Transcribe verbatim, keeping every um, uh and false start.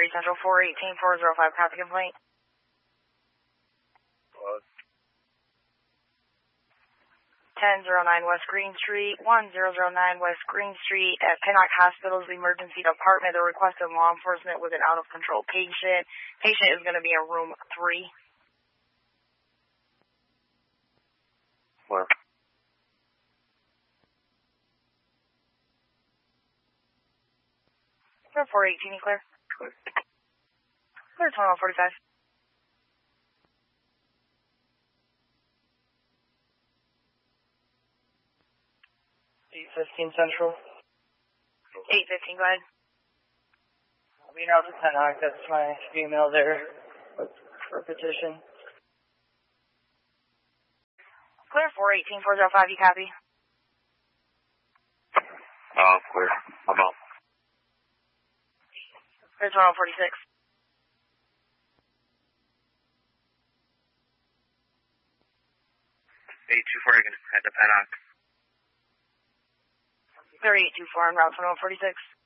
Central, four eighteen four oh five, copy complaint. What? ten oh nine West Green Street, one thousand nine West Green Street at Pinnock Hospital's emergency department. They're requesting law enforcement with an out-of-control patient. Patient is going to be in room three. Where? four eighteen, you clear? Clear. Clear, twenty-one forty-five. eight fifteen Central. eight fifteen, go ahead. I'll be out to Pinnock. That's my female there for a petition. Clear, four eighteen four oh five, you copy? Uh, clear. I'm out. Clear, twenty-one forty-six. eight two four, you can head to Pinnock. Clear, eight two four on route twenty-one forty-six.